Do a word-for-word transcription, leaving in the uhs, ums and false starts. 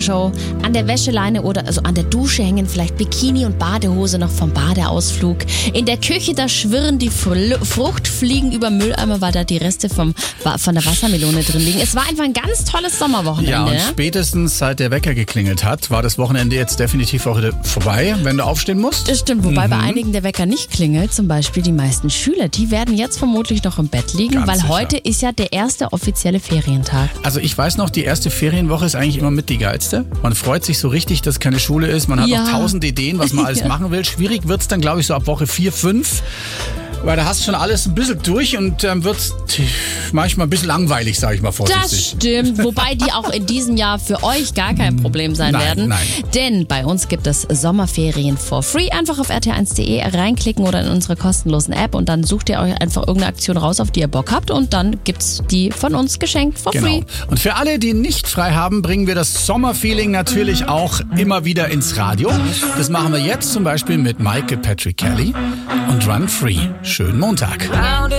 Show. An der Wäscheleine oder also an der Dusche hängen vielleicht Bikini und Badehose noch vom Badeausflug. In der Küche, da schwirren die Fl- Fruchtfliegen über Mülleimer, weil da die Reste vom, von der Wassermelone drin liegen. Es war einfach ein ganz tolles Sommerwochenende. Ja, und spätestens seit der Wecker geklingelt hat, war das Wochenende jetzt definitiv auch wieder vorbei, wenn du aufstehen musst. Das stimmt, wobei Mhm. bei einigen der Wecker nicht klingelt. Zum Beispiel die meisten Schüler, die werden jetzt vermutlich noch im Bett liegen, Ganz weil sicher. heute ist ja der erste offizielle Ferientag. Also ich weiß noch, die erste Ferienwoche ist eigentlich immer mit die geilste. Man freut sich so richtig, dass keine Schule ist. Man hat Ja. noch tausend Ideen, was man alles Ja. machen will. Schwierig wird's dann, glaube ich, so ab Woche vier, fünf. Weil da hast du schon alles ein bisschen durch und ähm, wird's t- manchmal ein bisschen langweilig, sage ich mal Das vorsichtig. stimmt, wobei die auch in diesem Jahr für euch gar kein Problem sein Nein, werden. nein. Denn bei uns gibt es Sommerferien for free. Einfach auf r t eins punkt de reinklicken oder in unsere kostenlosen App und dann sucht ihr euch einfach irgendeine Aktion raus, auf die ihr Bock habt und dann gibt's die von uns geschenkt for free. Genau. Und für alle, die nicht frei haben, bringen wir das Sommerfeeling natürlich auch immer wieder ins Radio. Das machen wir jetzt zum Beispiel mit Michael Patrick Kelly und Run Free. Schönen Montag.